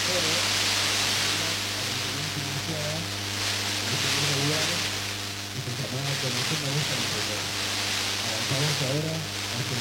pero una iniciada, regular, y que se llama Conoce Me Gusta Mi Primero. Avanzamos ahora